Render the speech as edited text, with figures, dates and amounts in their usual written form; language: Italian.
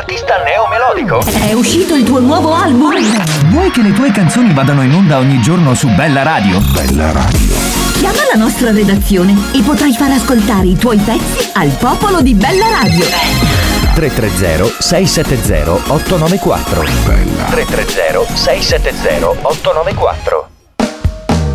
artista neomelodico? È uscito il tuo nuovo album? Vuoi che le tue canzoni vadano in onda ogni giorno su Bella Radio? Bella Radio. Chiama la nostra redazione e potrai far ascoltare i tuoi pezzi al popolo di Bella Radio. 330-670-894. Bella. 330-670-894.